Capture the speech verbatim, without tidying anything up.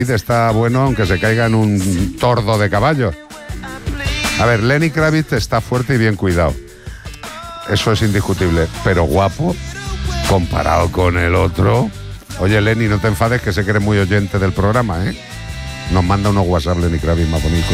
está bueno aunque se caiga en un tordo de caballos. A ver, Lenny Kravitz está fuerte y bien cuidado. Eso es indiscutible. Pero guapo, comparado con el otro. Oye, Lenny, no te enfades, que sé que eres muy oyente del programa, ¿eh? Nos manda unos WhatsApp Lenny Kravitz más bonitos.